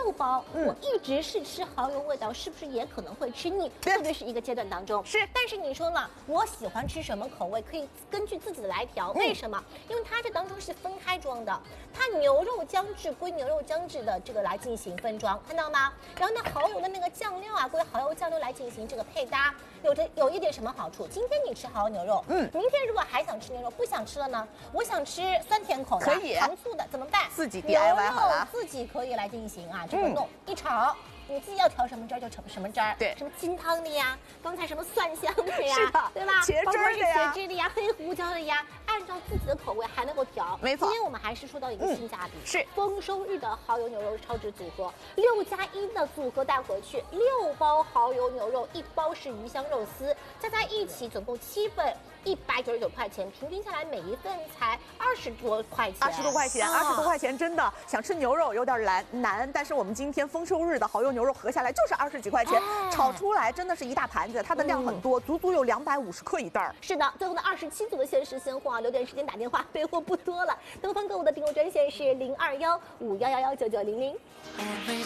包，我一直是吃蚝油味道，是不是也可能会吃腻？特别是一个阶段当中。 是， 但是你说了，我喜欢吃什么口味，可以根据自己的来调。为什么？因为它这当中是分开装的，它牛肉姜汁归牛肉姜汁的这个来进行分装，看到吗？然后呢，蚝油的那个酱料啊，归蚝油酱料来进行这个配搭。有一点什么好处？今天你吃蚝油牛肉，明天如果还想吃牛肉，不想吃了呢？我想吃酸甜口的， 可以糖醋的，怎么办？ 自己 DIY 好了， 自己可以来进行啊，这个弄一炒。你自己要调什么汁儿就调什么汁儿， 对， 什么清汤的呀，刚才什么蒜香的呀， 是的， 对吧？ 茄汁的呀， 茄汁的呀，黑胡椒的呀，按照自己的口味还能够调。 没错。 今天我们还是说到一个性价比， 是丰收日的蚝油牛肉超值组合，6+1的组合带回去，6包蚝油牛肉，1包是鱼香肉丝，加在一起总共7份。199块钱，平均下来每一份才20多块钱 ，20多块钱，20多块钱，真的想吃牛肉有点难，但是我们今天丰收日的蚝油牛肉合下来就是20几块钱，炒出来真的是一大盘子，它的量很多，足足有250克一袋儿。 是的，最后的27组的限时现货啊，留点时间打电话，备货不多了。东方购物的订购专线是0215119900。